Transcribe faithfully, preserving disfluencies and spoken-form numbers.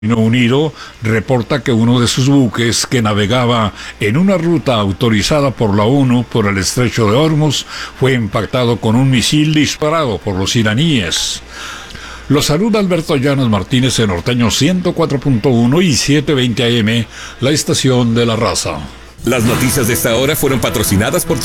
Reino Unido reporta que uno de sus buques, que navegaba en una ruta autorizada por la ONU por el estrecho de Hormuz, fue impactado con un misil disparado por los iraníes. Los saluda Alberto Llanos Martínez en Norteño ciento cuatro punto uno y setecientos veinte A M, la estación de la raza. Las noticias de esta hora fueron patrocinadas por